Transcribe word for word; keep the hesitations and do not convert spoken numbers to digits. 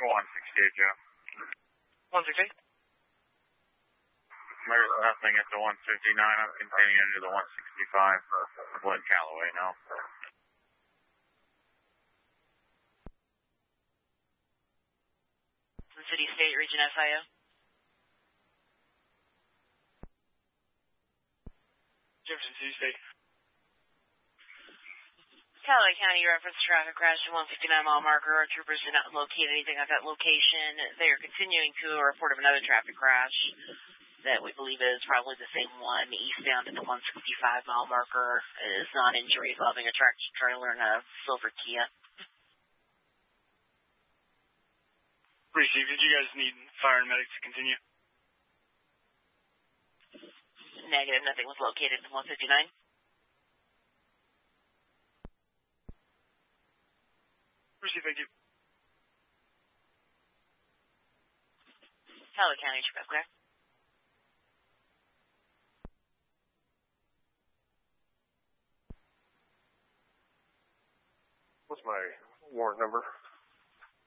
one sixty-eight, Joe. one sixty-eight? There's nothing at the one fifty-nine. I'm continuing to the one sixty-five. Glen Callaway now. The City State Region S I O. Jefferson City State. Callaway County reference traffic crash to one fifty-nine mile marker. Our troopers did not locate anything at that location. They are continuing to a report of another traffic crash that we believe is probably the same one eastbound at the one sixty-five mile marker. It is non-injury involving a tractor trailer and a silver Kia. Received. Did you guys need fire and medics to continue? Negative. Nothing was located at one fifty-nine. Received. Thank you. Callaway County, trip clear. What's my warrant number?